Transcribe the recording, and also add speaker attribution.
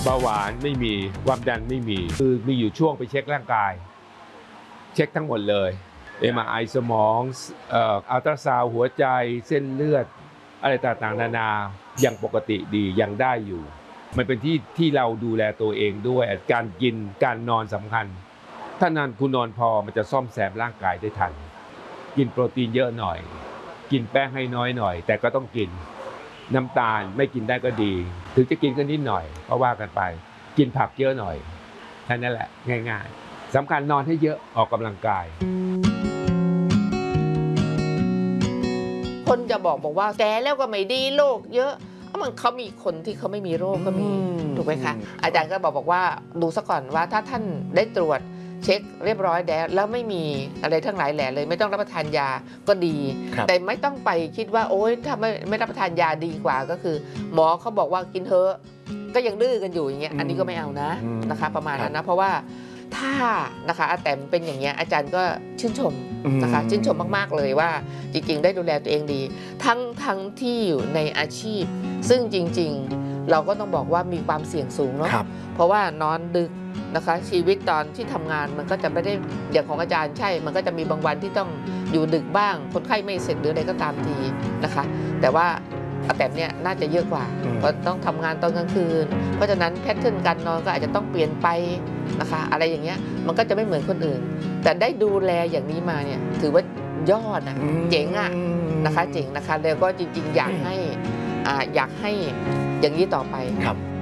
Speaker 1: เบาหวานไม่มีความดันไม่มีคือมีอยู่ช่วงไปเช็คร่างกายเช็คทั้งหมดเลย MRI สมองอัลตราซาวด์หัวใจเส้นเลือดอะไรต่างๆนานายังปกติดียังได้อยู่มันเป็นที่เราดูแลตัวเองด้วยการกินการนอนสำคัญถ้านอนคุณนอนพอมันจะซ่อมแซมร่างกายได้ทันกินโปรตีนเยอะหน่อยกินแป้งให้น้อยหน่อยแต่ก็ต้องกินน้ำตาลไม่กินได้ก็ดีถึงจะกินก็นิดหน่อยก็ว่ากันไปกินผักเยอะหน่อยแค่นั้นแหละง่ายๆสำคัญนอนให้เยอะออกกำลังกาย
Speaker 2: คนจะบอกว่าแก่แล้วก็ไม่ดีโรคเยอะมันเขามีคนที่เขาไม่มีโรคก็มีถูกไหมคะอาจารย์ก็บอกว่าดูซะก่อนว่าถ้าท่านได้ตรวจเช็คเรียบร้อยแล้วไม่มีอะไรทั้งหลายแหล่เลยไม่ต้องรับประทานยาก็ดีแต่ไม่ต้องไปคิดว่าโอ๊ยถ้าไม่รับประทานยาดีกว่าก็คือหมอเขาบอกว่ากินเถอะก็ยังดื้อกันอยู่อย่างเงี้ยอันนี้ก็ไม่เอานะคะประมาณนั้นนะเพราะว่าถ้านะคะอาแตมเป็นอย่างเงี้ยอาจารย์ก็ชื่นชมนะคะชื่นชมมากๆเลยว่าจริงๆได้ดูแลตัวเองดีทั้งที่อยู่ในอาชีพซึ่งจริงๆเราก็ต้องบอกว่ามีความเสี่ยงสูงเนาะเพราะว่านอนดึกนะคะชีวิตตอนที่ทำงานมันก็จะไม่ได้อย่างของอาจารย์ใช่มันก็จะมีบางวันที่ต้องอยู่ดึกบ้างคนไข้ไม่เสร็จหรืออะไรก็ตามทีนะคะแต่ว่าอาแตมเนี่ยน่าจะเยอะกว่าเพราะต้องทำงานตอนกลางคืนเพราะฉะนั้นแพทเทิร์นการนอนก็อาจจะต้องเปลี่ยนไปนะคะอะไรอย่างเงี้ยมันก็จะไม่เหมือนคนอื่นแต่ได้ดูแลอย่างนี้มาเนี่ยถือว่ายอดนะเจ๋งอะนะคะเจ๋งนะคะแล้วก็จริงๆอยากให้อย่างนี้ต่อไป